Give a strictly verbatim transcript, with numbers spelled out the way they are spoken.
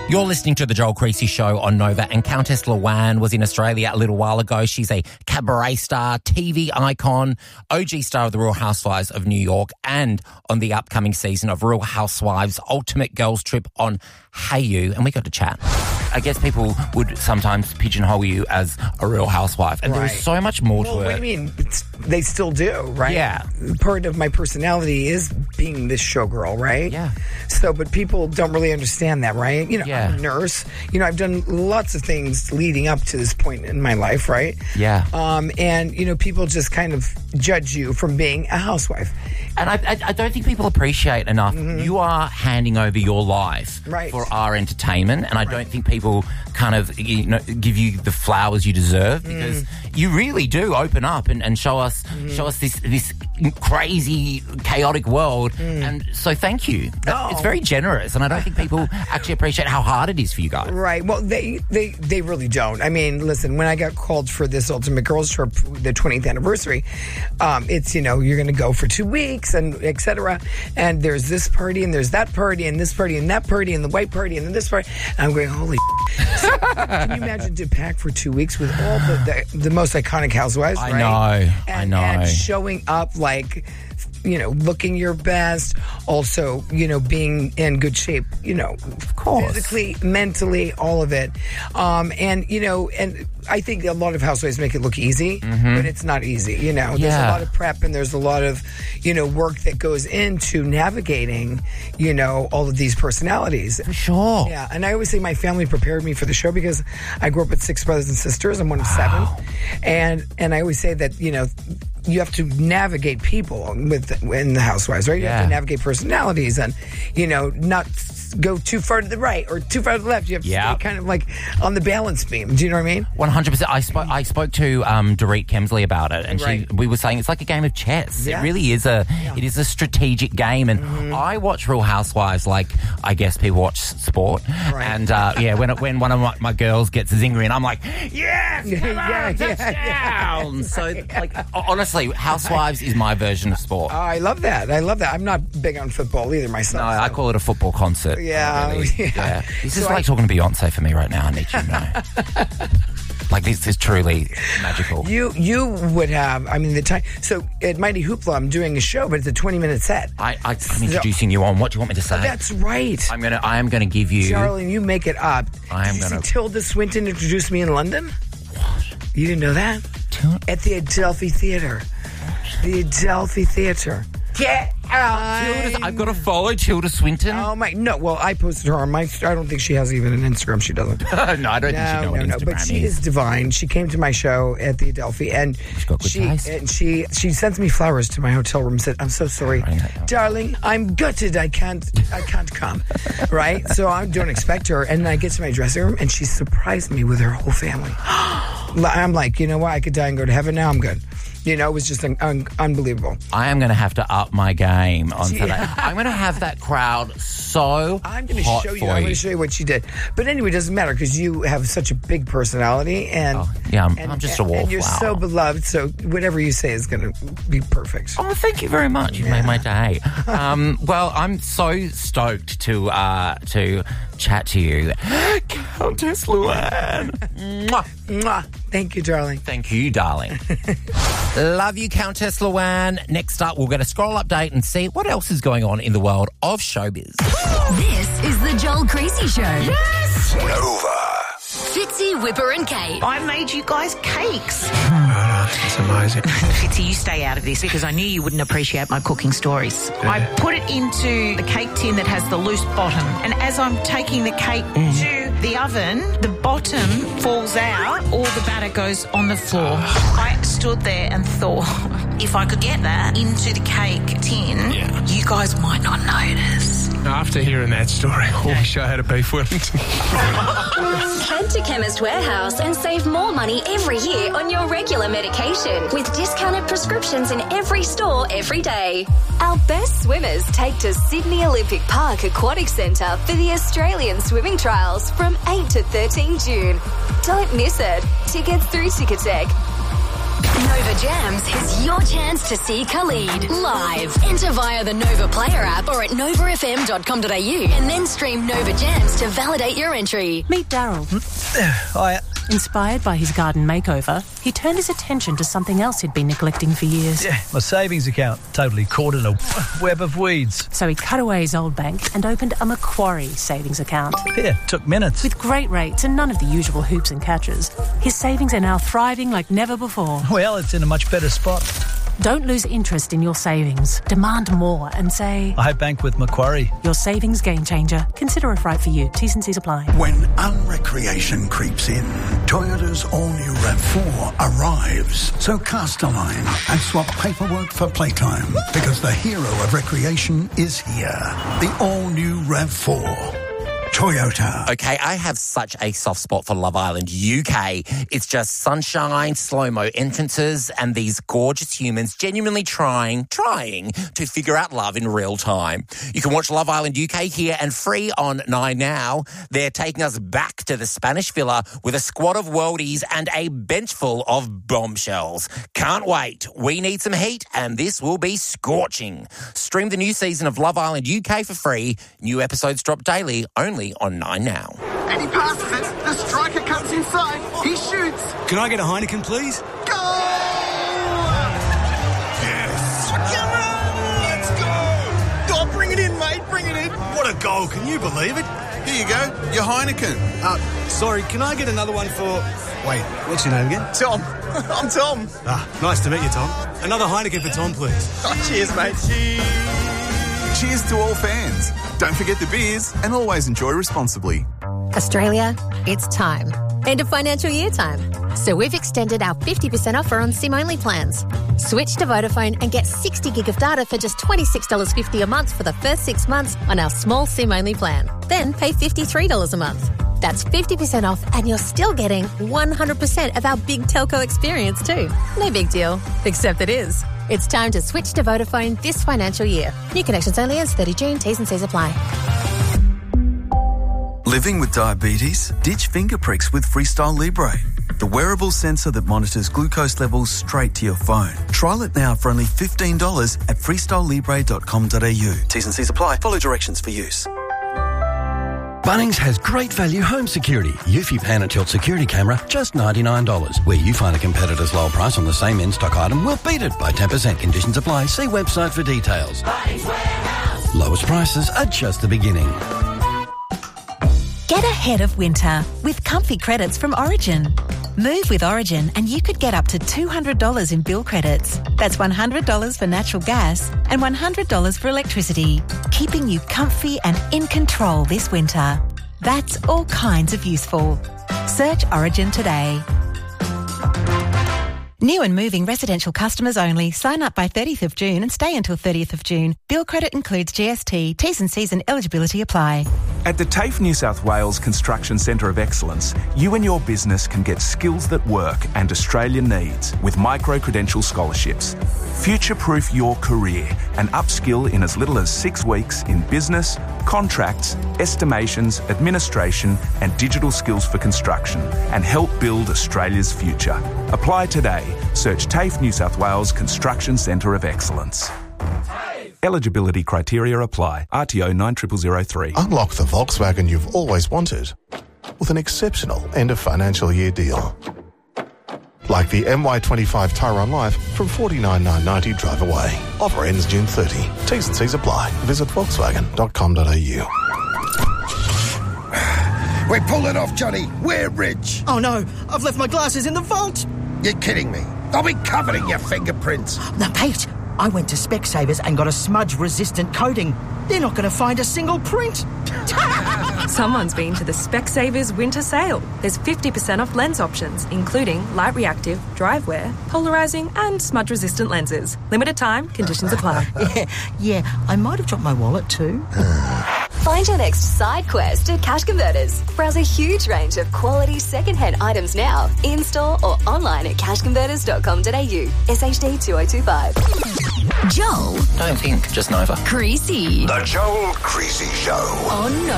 You're listening to The Joel Creasy Show on Nova, and Countess Luann was in Australia a little while ago. She's a cabaret star, T V icon, O G star of The Real Housewives of New York, and on the upcoming season of Real Housewives Ultimate Girls Trip on Hey You, and we got to chat. I guess people would sometimes pigeonhole you as a Real Housewife, and Right. there's so much more Well, to what it. do you mean? It's, they still do, right? Yeah. Part of my personality is being this showgirl, right? Yeah. So, but people don't really understand that, right? You know, Yeah. I'm a nurse. You know, I've done lots of things leading up to this point in my life, right? Yeah. Um, and, you know, people just kind of judge you from being a housewife. And I, I, I don't think people appreciate enough. You are handing over your life Right. for our entertainment, and I don't think people kind of you know give you the flowers you deserve, because you really do open up and, and show us show us this this crazy chaotic world. And so thank you. That- Oh. It's very generous, and I don't think people actually appreciate how hard it is for you guys. Right. Well, they, they, they really don't. I mean, listen, when I got called for this Ultimate Girls Trip, the twentieth anniversary, um, it's, you know, you're going to go for two weeks and et cetera. And there's this party and there's that party and this party and that party and the white party and then this party. And I'm going, holy so, can you imagine to pack for two weeks with all the, the, the most iconic housewives, I right? know. And, I know. And showing up like, you know, looking your best, also, you know, being in good shape, you know, of course. physically, mentally, all of it. Um, and, you know, and I think a lot of housewives make it look easy, but it's not easy. You know, there's Yeah. a lot of prep and there's a lot of, you know, work that goes into navigating, you know, all of these personalities. For sure. Yeah, and I always say my family prepared me for the show because I grew up with six brothers and sisters. I'm one of seven, and and I always say that you know you have to navigate people with in the Housewives, right? You have Yeah. to navigate personalities, and you know not go too far to the right or too far to the left. You have to Yeah. stay kind of like on the balance beam. Do you know what I mean? One hundred percent. I spoke. I spoke to um, Dorit Kemsley about it, and Right. she. We were saying it's like a game of chess. Yeah. It really is a. It is a strategic game, and Mm-hmm. I watch Real Housewives like I guess people watch sport. Right. And uh, yeah, when it, when one of my, my girls gets a zinger in, I'm like, yes, Yeah, come yeah, on, yeah, touchdown. So like, honestly, Housewives is my version of sport. Oh, I love that. I love that. I'm not big on football either myself. no, I so- call it a football concert. Yeah, really. yeah. yeah. This So is I- like talking to Beyonce for me right now. I need you to know. Like, this is truly magical. You you would have, I mean, the time. So at Mighty Hoopla, I'm doing a show, but it's a twenty minute set. I, I, I'm introducing you on. What do you want me to say? That's right. I'm gonna. I am gonna give you. Darling, you make it up. I am Did you gonna- see Tilda Swinton introduced me in London? What? You didn't know that? Til- At the Adelphi Theatre. The Adelphi Theatre. Get out. Tilda, I've got to follow Tilda Swinton. Oh my, no, well, I posted her on my, I don't think she has even an Instagram. She doesn't. no, I don't No, think she know no, what no. Instagram But she is divine. She came to my show at the Adelphi, and She's got good she taste. and she she sends me flowers to my hotel room. Said, "I'm so sorry, Right, I know. darling. I'm gutted. I can't. I can't come." Right. So I don't expect her, and then I get to my dressing room, and she surprised me with her whole family. I'm like, you know what? I could die and go to heaven. Now I'm good. You know, it was just un- un- unbelievable. I am going to have to up my game on Yeah. Saturday. I'm going to have that crowd so I'm going to hot show you. for I'm you. going to show you what she did. But anyway, it doesn't matter because you have such a big personality, and Oh, yeah, I'm- and, I'm just a and- And you're wallflower. so beloved. So whatever you say is going to be perfect. Oh, thank you very much. You made my day. Um, well, I'm so stoked to uh, to chat to you, Countess Luann. Mwah. Mwah. Thank you, darling. Thank you, darling. Love you, Countess Luann. Next up, we'll get a scroll update and see what else is going on in the world of showbiz. This is the Joel Creasy Show. Yes! Nova. Fitzy, Whipper and Kate. I made you guys cakes. It's amazing. Fitzy, you stay out of this because I knew you wouldn't appreciate my cooking stories. I put it into the cake tin that has the loose bottom, and as I'm taking the cake to the oven, the bottom falls out, all the batter goes on the floor. I stood there and thought, if I could get that into the cake tin, Yeah. you guys might not notice. After hearing that story, I wish I had a beef Wellington. Head to Chemist Warehouse and save more money every year on your regular medication with discounted prescriptions in every store every day. Our best swimmers take to Sydney Olympic Park Aquatic Centre for the Australian Swimming Trials from eight to thirteen June. Don't miss it. Tickets through Ticketek. Nova Jams is your chance to see Khalid live. Enter via the Nova Player app or at nova f m dot com dot a u and then stream Nova Jams to validate your entry. Meet Daryl. I... Inspired by his garden makeover, he turned his attention to something else he'd been neglecting for years. Yeah, my savings account, totally caught in a web of weeds. So he cut away his old bank and opened a Macquarie savings account. Yeah, took minutes. With great rates and none of the usual hoops and catches, his savings are now thriving like never before. Well, it's in a much better spot. Don't lose interest in your savings. Demand more and say, I bank with Macquarie. Your savings game changer. Consider if right for you. T's and C's apply. When unrecreation creeps in, Toyota's all-new RAV four arrives. So cast a line and swap paperwork for playtime, because the hero of recreation is here. The all-new RAV four. Toyota. Okay, I have such a soft spot for Love Island U K. It's just sunshine, slow-mo entrances, and these gorgeous humans genuinely trying, trying to figure out love in real time. You can watch Love Island U K here and free on Nine Now. They're taking us back to the Spanish Villa with a squad of worldies and a bench full of bombshells. Can't wait. We need some heat, and this will be scorching. Stream the new season of Love Island U K for free. New episodes drop daily, only on Nine Now. And he passes it. The striker comes inside. He shoots. Can I get a Heineken, please? Goal! Yes. Let's go! Oh, bring it in, mate. Bring it in. What a goal. Can you believe it? Here you go. Your Heineken. Uh, sorry, can I get another one for... Wait, what's your name again? Tom. I'm Tom. Ah, nice to meet you, Tom. Another Heineken for Tom, please. Oh, cheers, mate. Cheers. Cheers to all fans. Don't forget the beers and always enjoy responsibly. Australia, it's time. End of financial year time. So we've extended our fifty percent offer on SIM-only plans. Switch to Vodafone and get sixty gig of data for just twenty-six dollars fifty a month for the first six months on our small SIM-only plan. Then pay fifty-three dollars a month. That's fifty percent off and you're still getting one hundred percent of our big telco experience too. No big deal, except it is. It's time to switch to Vodafone this financial year. New connections only ends thirtieth of June. T's and C's apply. Living with diabetes? Ditch finger pricks with Freestyle Libre, the wearable sensor that monitors glucose levels straight to your phone. Trial it now for only fifteen dollars at freestyle libre dot com dot a u. T's and C's apply. Follow directions for use. Bunnings has great value home security. Eufy Pan and Tilt security camera, just ninety-nine dollars. Where you find a competitor's lower price on the same in-stock item, we'll beat it by ten percent. Conditions apply. See website for details. Bunnings Warehouse. Lowest prices are just the beginning. Get ahead of winter with comfy credits from Origin. Move with Origin and you could get up to two hundred dollars in bill credits. That's one hundred dollars for natural gas and one hundred dollars for electricity, keeping you comfy and in control this winter. That's all kinds of useful. Search Origin today. New and moving residential customers only. Sign up by thirtieth of June and stay until thirtieth of June. Bill credit includes G S T. T's and C's and eligibility apply. At the TAFE New South Wales Construction Centre of Excellence, you and your business can get skills that work and Australia needs with micro-credential scholarships. Future-proof your career and upskill in as little as six weeks in business, contracts, estimations, administration and digital skills for construction and help build Australia's future. Apply today. Search TAFE New South Wales Construction Centre of Excellence. Eligibility criteria apply. R T O nine zero zero zero three. Unlock the Volkswagen you've always wanted with an exceptional end of financial year deal. Like the M Y twenty-five Tyrone Life from forty-nine thousand nine hundred ninety drive away. Offer ends June thirtieth. T's and C's apply. Visit volkswagen dot com dot a u. We pulled it off, Johnny. We're rich. Oh no, I've left my glasses in the vault. You're kidding me. They'll be covered in your fingerprints. Now, Pete, I went to Specsavers and got a smudge-resistant coating. They're not going to find a single print. Someone's been to the Specsavers winter sale. There's fifty percent off lens options, including light reactive, drive wear, polarising and smudge-resistant lenses. Limited time, conditions apply. yeah, yeah, I might have dropped my wallet too. Find your next side quest at Cash Converters. Browse a huge range of quality second-hand items now, in-store or online at cash converters dot com dot a u. S H D two oh two five. Joel. Don't think, just Nova. Creasy. The Joel Creasy Show. On Nova.